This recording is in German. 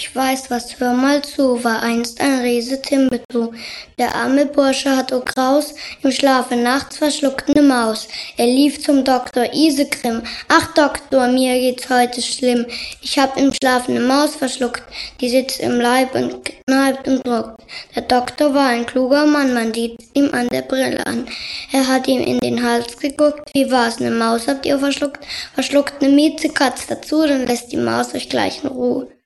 Ich weiß was, hör mal zu, war einst ein Riese Timbuktu. Der arme Bursche hat o Graus, im Schlafe nachts verschluckt ne Maus. Er lief zum Doktor Isegrim. Ach Doktor, mir geht's heute schlimm. Ich hab im Schlaf ne Maus verschluckt, die sitzt im Leib und kneipt und druckt. Der Doktor war ein kluger Mann, man sieht's ihm an der Brille an. Er hat ihm in den Hals geguckt, wie war's, ne Maus habt ihr verschluckt? Verschluckt ne Miezekatz dazu, dann lässt die Maus euch gleich in Ruhe.